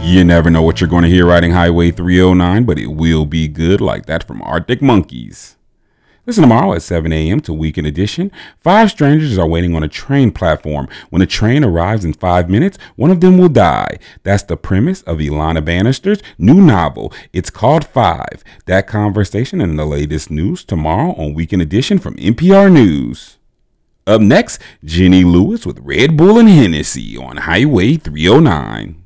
You never know what you're going to hear riding Highway 309, but it will be good, like that from Arctic Monkeys. Listen tomorrow at 7 a.m. to Weekend Edition. 5 strangers are waiting on a train platform. When the train arrives in 5 minutes, one of them will die. That's the premise of Ilana Bannister's new novel. It's called 5. That conversation and the latest news tomorrow on Weekend Edition from NPR News. Up next, Jenny Lewis with Red Bull and Hennessy on Highway 309.